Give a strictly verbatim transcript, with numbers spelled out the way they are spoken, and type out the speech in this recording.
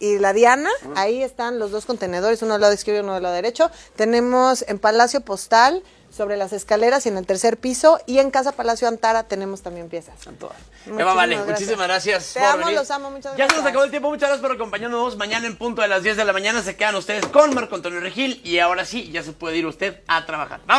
y la Diana, uh-huh. ahí están los dos contenedores, uno del lado izquierdo y uno del lado derecho. Tenemos en Palacio Postal, sobre las escaleras y en el tercer piso, y en Casa Palacio Antara tenemos también piezas. Eva, vale, gracias. Muchísimas gracias. Te por amo, venir. los amo, muchas ya gracias. Ya se nos acabó el tiempo, muchas gracias por acompañarnos. Mañana en punto de las diez de la mañana se quedan ustedes con Marco Antonio Regil y ahora sí, ya se puede ir usted a trabajar. ¡Vamos!